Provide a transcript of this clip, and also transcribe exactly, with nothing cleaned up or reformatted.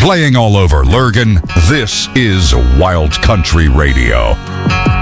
Playing all over Lurgan, this is Wild Country Radio.